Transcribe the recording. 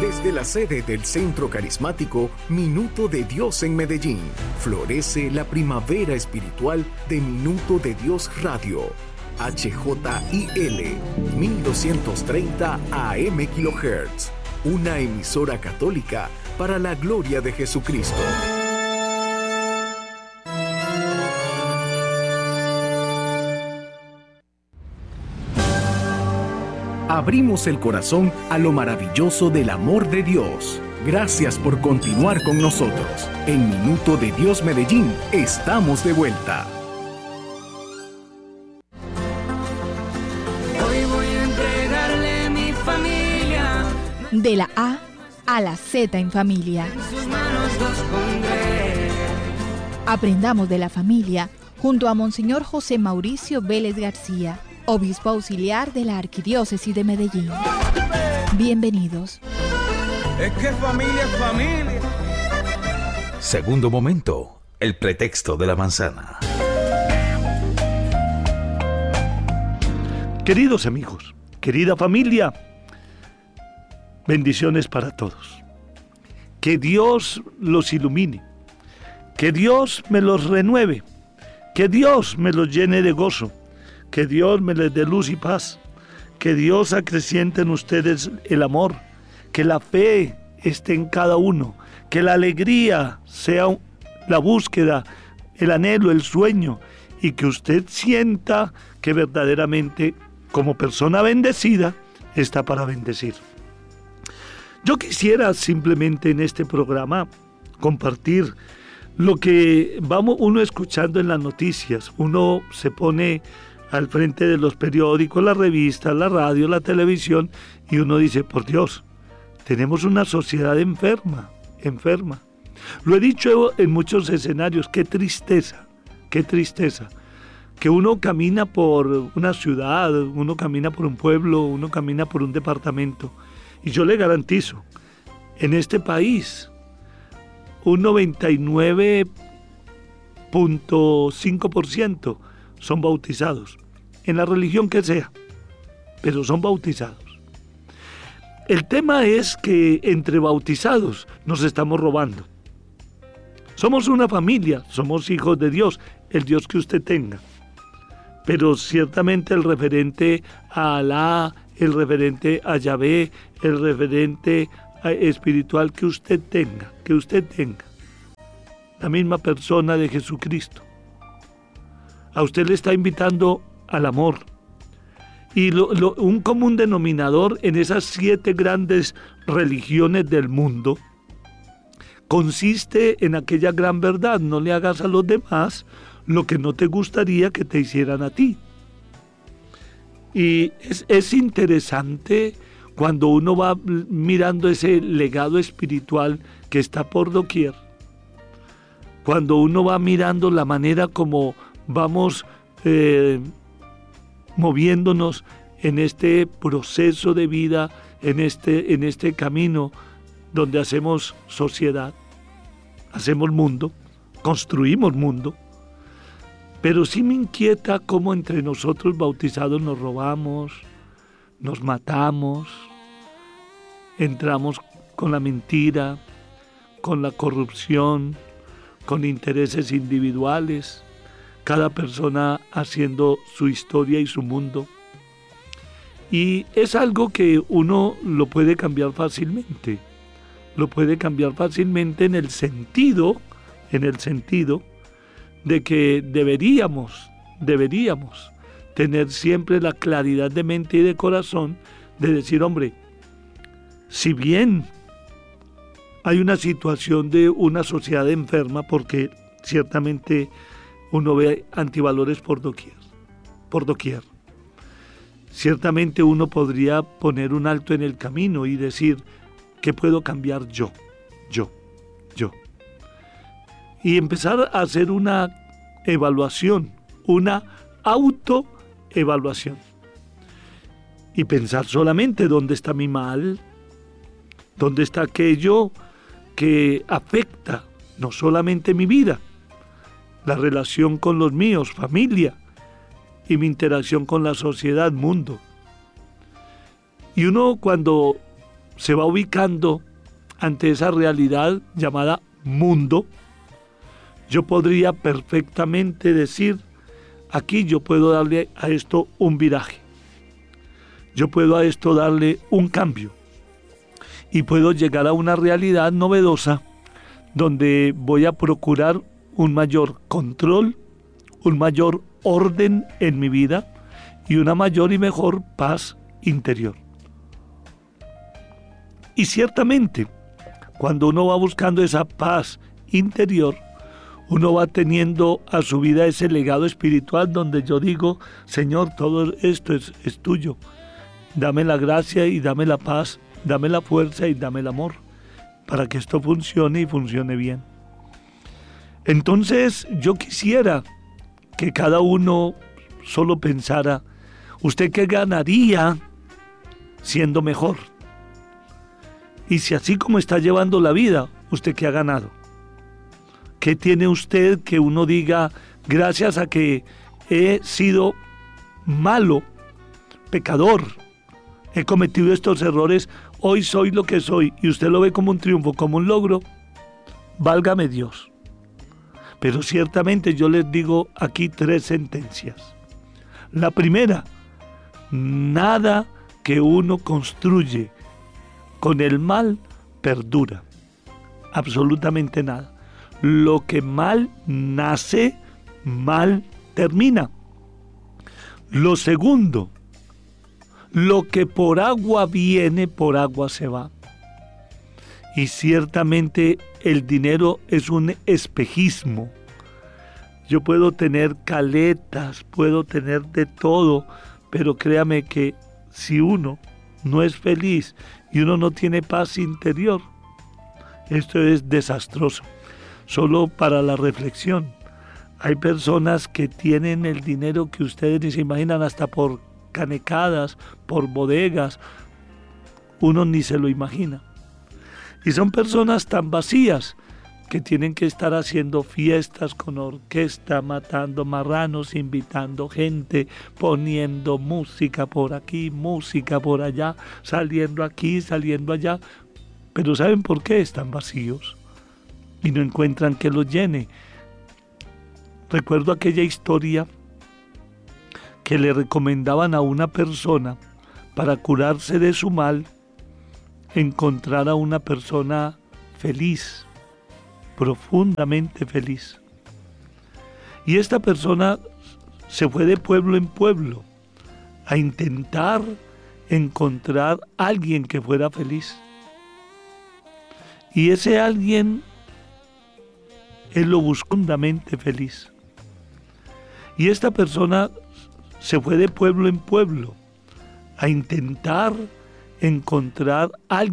Desde la sede del Centro Carismático Minuto de Dios en Medellín, florece la primavera espiritual de Minuto de Dios Radio. HJIL 1230 AM kHz, una emisora católica para la gloria de Jesucristo. Abrimos el corazón a lo maravilloso del amor de Dios. Gracias por continuar con nosotros. En Minuto de Dios Medellín, estamos de vuelta. Hoy voy a entregarle mi familia. De la A a la Z en familia. En sus manos los pondré. Aprendamos de la familia junto a Monseñor José Mauricio Vélez García, obispo auxiliar de la Arquidiócesis de Medellín. Bienvenidos. Es que familia es familia. Segundo momento, el pretexto de la manzana. Queridos amigos, querida familia, bendiciones para todos. Que Dios los ilumine, que Dios me los renueve, que Dios me los llene de gozo, que Dios me les dé luz y paz, que Dios acreciente en ustedes el amor, que la fe esté en cada uno, que la alegría sea la búsqueda, el anhelo, el sueño, y que usted sienta que verdaderamente, como persona bendecida, está para bendecir. Yo quisiera simplemente en este programa compartir lo que vamos uno escuchando en las noticias. Uno se pone al frente de los periódicos, las revistas, la radio, la televisión, y uno dice, por Dios, tenemos una sociedad enferma. Lo he dicho en muchos escenarios, qué tristeza, que uno camina por una ciudad, uno camina por un pueblo, uno camina por un departamento, y yo le garantizo, en este país, un 99.5% son bautizados, en la religión que sea, pero son bautizados. El tema es que entre bautizados nos estamos robando. Somos una familia, somos hijos de Dios, el Dios que usted tenga. Pero ciertamente el referente a Alá, el referente a Yahvé, el referente espiritual que usted tenga. La misma persona de Jesucristo. A usted le está invitando al amor. Y un común denominador en esas 7 grandes religiones del mundo consiste en aquella gran verdad: no le hagas a los demás lo que no te gustaría que te hicieran a ti. Y es interesante cuando uno va mirando ese legado espiritual que está por doquier, cuando uno va mirando la manera como vamos moviéndonos en este proceso de vida, en este camino donde hacemos sociedad, hacemos mundo, construimos mundo. Pero sí me inquieta cómo entre nosotros bautizados nos robamos, nos matamos, entramos con la mentira, con la corrupción, con intereses individuales, cada persona haciendo su historia y su mundo. Y es algo que uno lo puede cambiar fácilmente. Lo puede cambiar fácilmente en el sentido de que deberíamos tener siempre la claridad de mente y de corazón de decir, hombre, si bien hay una situación de una sociedad enferma, porque ciertamente uno ve antivalores por doquier. Ciertamente uno podría poner un alto en el camino y decir, ¿qué puedo cambiar yo? Y empezar a hacer una evaluación, una autoevaluación. Y pensar solamente dónde está mi mal, dónde está aquello que afecta no solamente mi vida, la relación con los míos, familia, y mi interacción con la sociedad, mundo. Y uno cuando se va ubicando ante esa realidad llamada mundo, yo podría perfectamente decir, aquí yo puedo darle a esto un viraje, yo puedo a esto darle un cambio y puedo llegar a una realidad novedosa donde voy a procurar un mayor control, un mayor orden en mi vida y una mayor y mejor paz interior. Y ciertamente, cuando uno va buscando esa paz interior, uno va teniendo a su vida ese legado espiritual donde yo digo, Señor, todo esto es tuyo. Dame la gracia y dame la paz, dame la fuerza y dame el amor para que esto funcione y funcione bien. Entonces yo quisiera que cada uno solo pensara, ¿usted qué ganaría siendo mejor? Y si así como está llevando la vida, ¿usted qué ha ganado? ¿Qué tiene usted que uno diga, gracias a que he sido malo, pecador, he cometido estos errores, hoy soy lo que soy, y usted lo ve como un triunfo, como un logro? Válgame Dios. Pero ciertamente yo les digo aquí 3 sentencias. La primera, nada que uno construye con el mal perdura. Absolutamente nada. Lo que mal nace, mal termina. Lo segundo, lo que por agua viene, por agua se va. Y ciertamente el dinero es un espejismo. Yo puedo tener caletas, puedo tener de todo, pero créame que si uno no es feliz y uno no tiene paz interior, esto es desastroso. Solo para la reflexión, hay personas que tienen el dinero que ustedes ni se imaginan, hasta por canecadas, por bodegas, uno ni se lo imagina. Y son personas tan vacías que tienen que estar haciendo fiestas con orquesta, matando marranos, invitando gente, poniendo música por aquí, música por allá, saliendo aquí, saliendo allá. Pero ¿saben por qué están vacíos? Y no encuentran que los llene. Recuerdo aquella historia que le recomendaban a una persona para curarse de su mal, encontrar a una persona feliz, profundamente feliz. Y esta persona se fue de pueblo en pueblo a intentar encontrar a alguien que fuera feliz. Y ese alguien, él lo buscó profundamente feliz. Y esta persona se fue de pueblo en pueblo a intentar encontrar a alguien